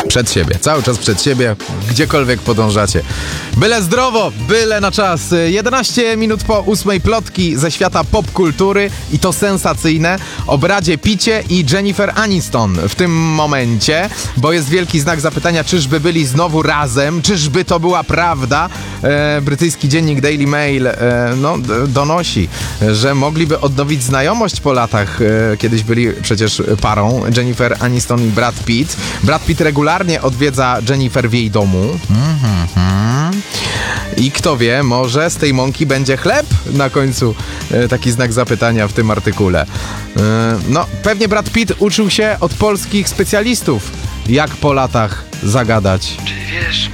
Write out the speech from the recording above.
Przed siebie, cały czas przed siebie, gdziekolwiek podążacie. Byle zdrowo, byle na czas. 11 minut po 8 plotki ze świata popkultury i to sensacyjne o Bradzie Pitcie i Jennifer Aniston w tym momencie, bo jest wielki znak zapytania, czyżby byli znowu razem, czyżby to była prawda. Brytyjski dziennik Daily Mail donosi, że mogliby odnowić znajomość po latach. Kiedyś byli przecież parą, Jennifer Aniston i Brad Pitt. Brad Pitt regularnie odwiedza Jennifer w jej domu. I kto wie, może z tej mąki będzie chleb? Na końcu taki znak zapytania w tym artykule. Pewnie Brad Pitt uczył się od polskich specjalistów, jak po latach zagadać. Czy wiesz,